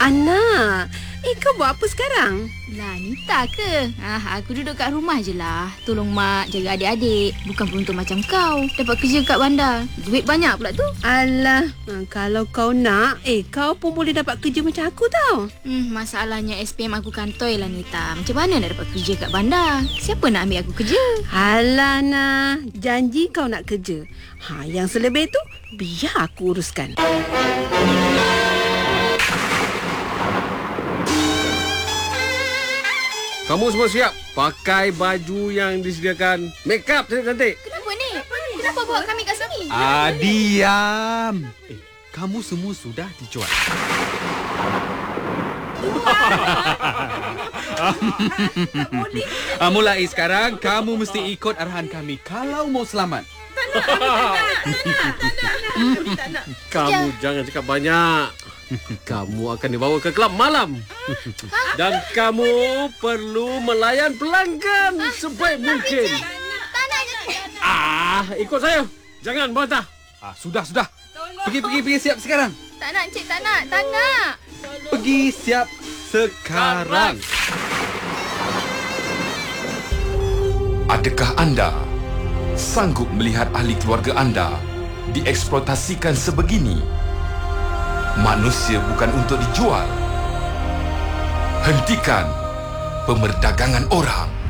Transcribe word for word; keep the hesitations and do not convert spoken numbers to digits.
Anna, eh kau buat apa sekarang? Lah, Nita ke? Ah, aku duduk kat rumah je lah. Tolong mak jaga adik-adik. Bukan beruntung macam kau. Dapat kerja kat bandar. Duit banyak pula tu. Alah, ha, kalau kau nak, eh kau pun boleh dapat kerja macam aku tau. Hmm, masalahnya S P M aku kantoi lah, Nita. Macam mana nak dapat kerja kat bandar? Siapa nak ambil aku kerja? Alah, Nah. Janji kau nak kerja. Ha, yang selebih tu, biar aku uruskan. Kamu semua siap? Pakai baju yang disediakan. Make up cantik-cantik. Kenapa ni? Kenapa bawa kami kat sini? Ah, diam. Eh, kamu semua sudah dijual. ah, mulai sekarang, kamu mesti ikut arahan kami kalau mau selamat. Kamu jangan cakap banyak. Kamu akan dibawa ke kelab malam. Dan kamu perlu melayan pelanggan sebaik mungkin. Ah, ikut saya. Jangan bantah. Ah, sudah, sudah. Pergi, pergi, pergi siap sekarang. Tak nak, Cik. Tak nak. Tak nak. Pergi siap sekarang. Adakah anda sanggup melihat ahli keluarga anda dieksploitasikan sebegini? Manusia bukan untuk dijual. Hentikan pemerdagangan orang.